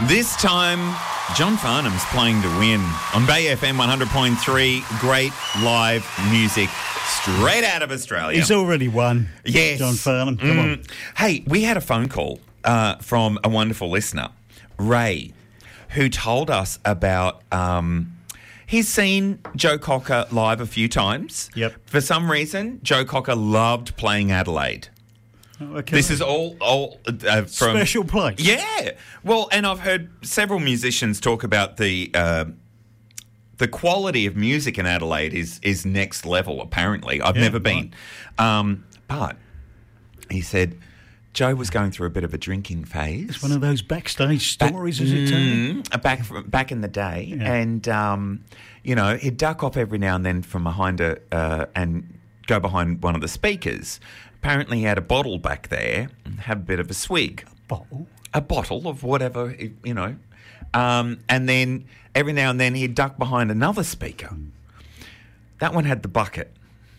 This time, John Farnham's playing to win on Bay FM 100.3. Great live music straight out of Australia. He's already won. Yes. John Farnham, come on. Hey, we had a phone call from a wonderful listener, Ray, who told us about he's seen Joe Cocker live a few times. Yep. For some reason, Joe Cocker loved playing Adelaide. Okay. This is all from Special place. Yeah. Well, and I've heard several musicians talk about the quality of music in Adelaide is next level. Apparently, I've never been, but he said Joe was going through a bit of a drinking phase. It's one of those backstage stories, is it, Tony? Back in the day, Yeah. and he'd duck off every now and then from behind and go behind one of the speakers. Apparently, he had a bottle back there and had a bit of a swig. A bottle of whatever, and then every now and then he'd duck behind another speaker. That one had the bucket.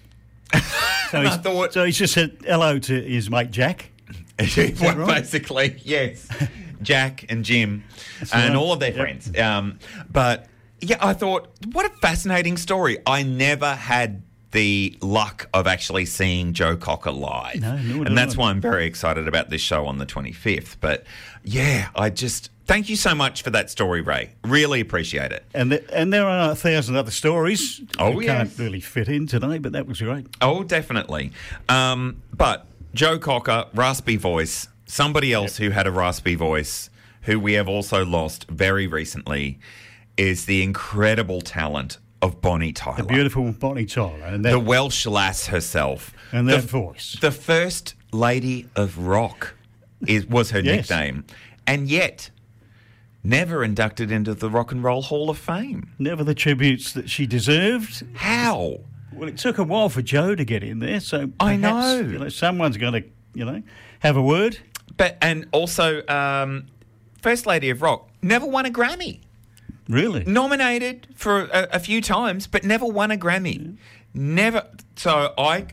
So he's just said hello to his mate Jack. Well, right? basically, yes. Jack and Jim and right. all of their Yep. friends. But, yeah, I thought, what a fascinating story. I never had the luck of actually seeing Joe Cocker live. No, nor did and that's I. why I'm very excited about this show on the 25th. But, yeah, thank you so much for that story, Ray. Really appreciate it. And there are 1,000 other stories. Oh, we yes. can't really fit in today, but that was great. Oh, definitely. But Joe Cocker, raspy voice. Somebody else who had a raspy voice, who we have also lost very recently, is the incredible talent of Bonnie Tyler. The beautiful Bonnie Tyler. And the Welsh lass herself. And that voice. The first lady of rock was her Yes. nickname. And yet, never inducted into the Rock and Roll Hall of Fame. Never the tributes that she deserved. How? Well, it took a while for Joe to get in there, so I perhaps, know. Someone's going to, have a word. And also, First Lady of Rock never won a Grammy. Really? Nominated for a few times, but never won a Grammy. Never. So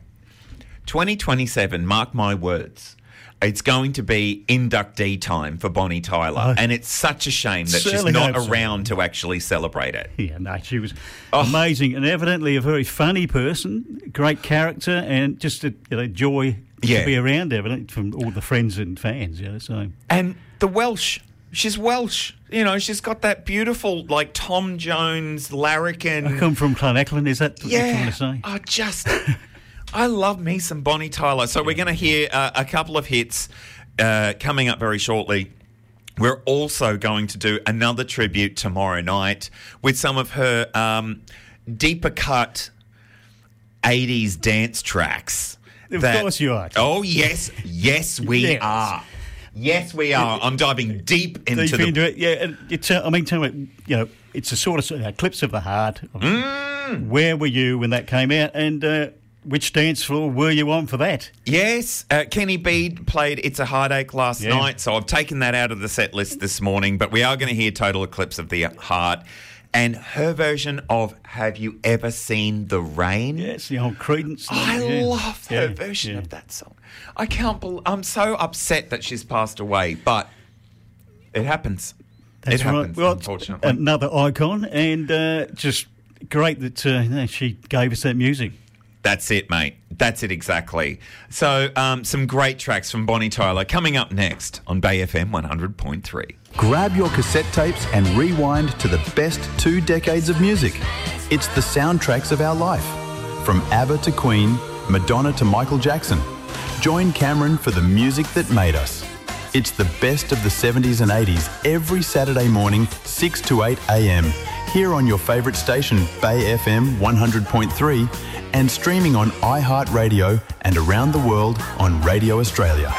2027, mark my words, it's going to be inductee time for Bonnie Tyler. And it's such a shame that she's Certainly not hope so. around to actually celebrate it. Yeah, no, she was amazing and evidently a very funny person, great character, and just a joy to be around, evidently, from all the friends and fans. So. And the Welsh. She's Welsh. She's got that beautiful, Tom Jones, larrikin. I come from Cloneclan, is that what you're trying to say? I love me some Bonnie Tyler. So we're going to hear a couple of hits coming up very shortly. We're also going to do another tribute tomorrow night with some of her deeper cut 80s dance tracks. Of course you are. Oh, yes. Yes, we are. Yes, we are. I'm diving deep into it. Yeah, and tell me, it's a sort of clips of the heart. Where were you when that came out, and which dance floor were you on for that? Yes, Kenny Bede played It's a Heartache last night, so I've taken that out of the set list this morning, but we are going to hear Total Eclipse of the Heart. And her version of Have You Ever Seen the Rain? Yes, the old Creedence. I love her version of that song. I can't believe... I'm so upset that she's passed away, but it happens. That's it happens, right. Well, unfortunately. Another icon, and just great that she gave us that music. That's it, mate. That's it exactly. So some great tracks from Bonnie Tyler coming up next on Bay FM 100.3. Grab your cassette tapes and rewind to the best 2 decades of music. It's the soundtracks of our life. From ABBA to Queen, Madonna to Michael Jackson. Join Cameron for the music that made us. It's the best of the 70s and 80s every Saturday morning, 6 to 8 a.m. here on your favourite station, Bay FM 100.3, and streaming on iHeartRadio and around the world on Radio Australia.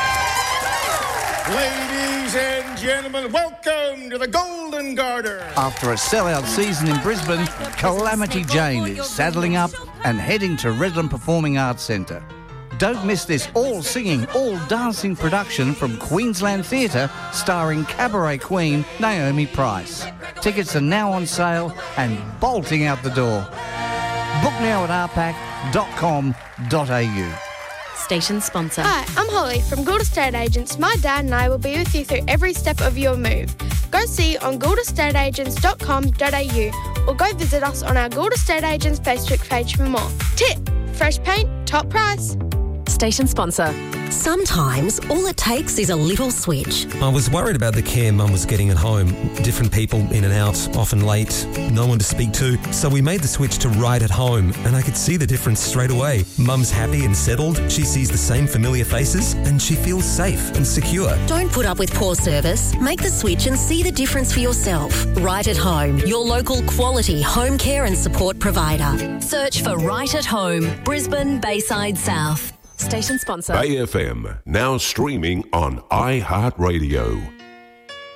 Ladies and gentlemen, welcome to the Golden Garter. After a sellout season in Brisbane, Calamity Jane is saddling up and heading to Redland Performing Arts Centre. Don't miss this all-singing, all-dancing production from Queensland Theatre starring cabaret queen Naomi Price. Tickets are now on sale and bolting out the door. Book now at rpac.com.au. Station sponsor. Hi, I'm Holly from Gould Estate Agents. My dad and I will be with you through every step of your move. Go see on gouldestateagents.com.au or go visit us on our Gould Estate Agents Facebook page for more. Tip, fresh paint, top price. Station sponsor. Sometimes all it takes is a little switch. I was worried about the care Mum was getting at home. Different people in and out, often late, no one to speak to. So we made the switch to Right at Home and I could see the difference straight away. Mum's happy and settled, she sees the same familiar faces and she feels safe and secure. Don't put up with poor service. Make the switch and see the difference for yourself. Right at Home, your local quality home care and support provider. Search for Right at Home, Brisbane, Bayside South. Station sponsor. Bay FM, now streaming on iHeartRadio.